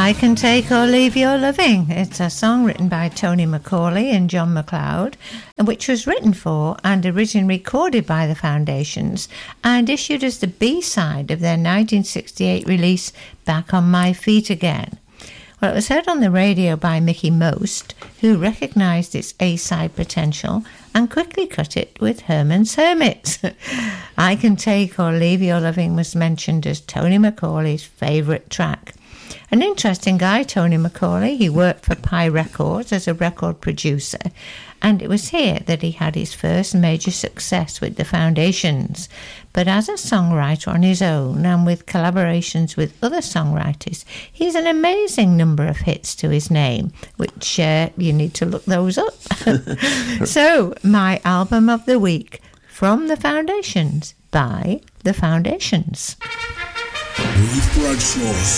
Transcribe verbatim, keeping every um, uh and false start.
I Can Take or Leave Your Loving. It's a song written by Tony Macaulay and John McLeod, and which was written for and originally recorded by the Foundations and issued as the B-side of their nineteen sixty-eight release Back on My Feet Again. Well, it was heard on the radio by Mickey Most, who recognised its A-side potential and quickly cut it with Herman's Hermits. I Can Take or Leave Your Loving was mentioned as Tony Macaulay's favourite track. An interesting guy, Tony Macaulay. He worked for Pi Records as a record producer, and it was here that he had his first major success with the Foundations. But as a songwriter on his own and with collaborations with other songwriters, he has an amazing number of hits to his name, which uh, you need to look those up. So, my album of the week, From the Foundations, by the Foundations. Ruth Bradshaw.